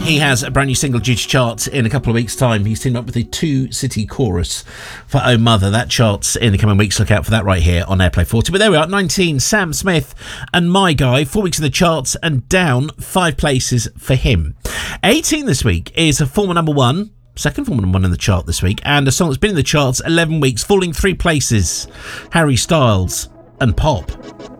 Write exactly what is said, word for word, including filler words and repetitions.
He has a brand new single due to chart in a couple of weeks' time. He's teamed up with the Two City Chorus for Oh Mother. That charts in the coming weeks. Look out for that right here on Airplay forty. But there we are, nineteen, Sam Smith and My Guy. Four weeks in the charts and down five places for him. eighteen this week is a former number one. Second former number one in the chart this week. And a song that's been in the charts eleven weeks, falling three places. Harry Styles and Pop.